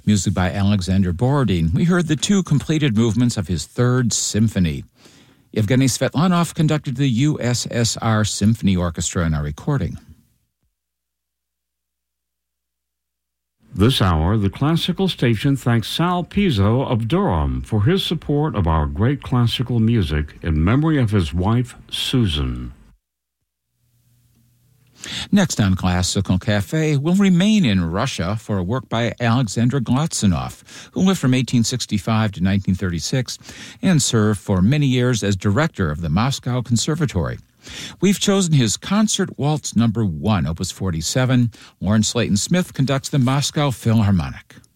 Music by Alexander Borodin. We heard the two completed movements of his Third Symphony. Evgeny Svetlanov conducted the USSR Symphony Orchestra in our recording. This hour, the classical station thanks Sal Pizzo of Durham for his support of our great classical music in memory of his wife, Susan. Next on Classical Cafe, we'll remain in Russia for a work by Alexander Glotsinov, who lived from 1865 to 1936 and served for many years as director of the Moscow Conservatory. We've chosen his Concert Waltz No. 1, Opus 47. Lawrence Slayton Smith conducts the Moscow Philharmonic.